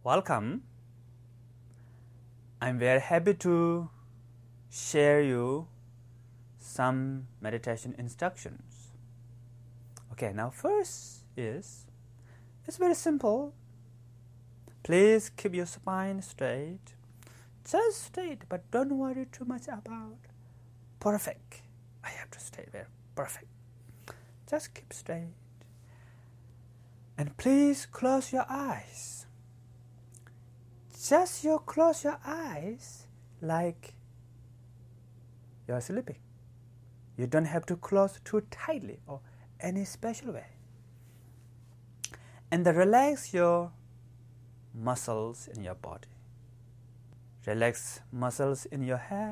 Welcome. I'm very happy to share you some meditation instructions. Okay, now first it's very simple. Please keep your spine straight. Just straight, but don't worry too much about perfect. I have to stay there, perfect. Just keep straight. And please close your eyes. Just close your eyes like you're sleeping. You don't have to close too tightly or any special way. And then relax your muscles in your body. Relax muscles in your head.